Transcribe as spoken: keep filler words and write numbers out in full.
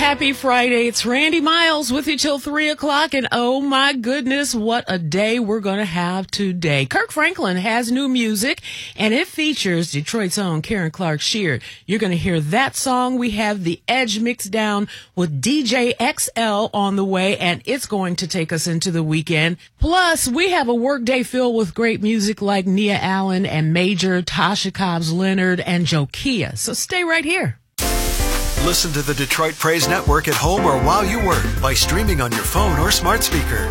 Happy Friday. It's Randy Miles with you till three o'clock. And oh my goodness, what a day we're going to have today. Kirk Franklin has new music and it features Detroit's own Karen Clark Sheard. You're going to hear that song. We have the Edge mixed down with D J X L on the way, and it's going to take us into the weekend. Plus, we have a work day filled with great music like Nia Allen and Major, Tasha Cobbs Leonard, and Jokia. So stay right here. Listen to the Detroit Praise Network at home or while you work by streaming on your phone or smart speaker.